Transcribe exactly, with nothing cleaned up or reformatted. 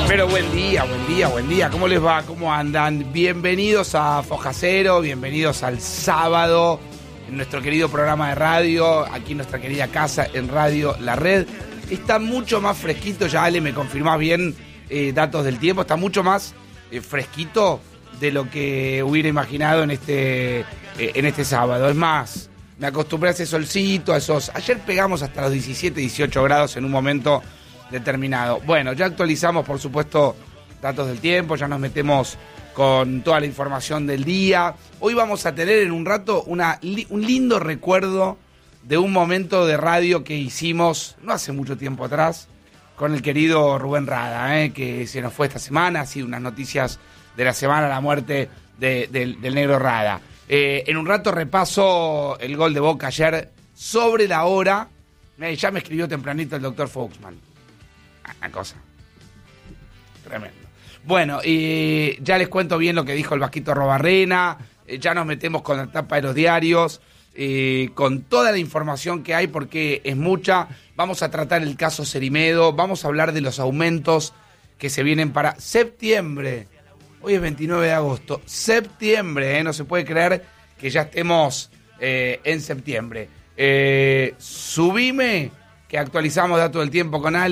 Pero buen día, buen día, buen día. ¿Cómo les va? ¿Cómo andan? Bienvenidos a Foja Cero, bienvenidos al sábado en nuestro querido programa de radio, aquí en nuestra querida casa en Radio La Red. Está mucho más fresquito, ya Ale, me confirmás bien eh, datos del tiempo, está mucho más eh, fresquito de lo que hubiera imaginado en este, eh, en este sábado. Es más, me acostumbré a ese solcito, a esos... Ayer pegamos hasta los diecisiete, dieciocho grados en un momento determinado. Bueno, ya actualizamos, por supuesto, datos del tiempo, ya nos metemos con toda la información del día. Hoy vamos a tener en un rato una, un lindo recuerdo de un momento de radio que hicimos no hace mucho tiempo atrás con el querido Rubén Rada, eh, que se nos fue esta semana. Ha sido unas noticias de la semana, la muerte de, de, del negro Rada. Eh, en un rato repaso el gol de Boca ayer sobre la hora. Eh, ya me escribió tempranito el doctor Fuchsman. Una cosa tremendo. Bueno, y ya les cuento bien lo que dijo el Vasquito Robarrena. Eh, ya nos metemos con la tapa de los diarios, eh, con toda la información que hay, porque es mucha. Vamos a tratar el caso Cerimedo, vamos a hablar de los aumentos que se vienen para septiembre. Hoy es veintinueve de agosto, septiembre, ¿eh? No se puede creer que ya estemos eh, en septiembre. Eh, subime, que actualizamos datos del tiempo con Ale.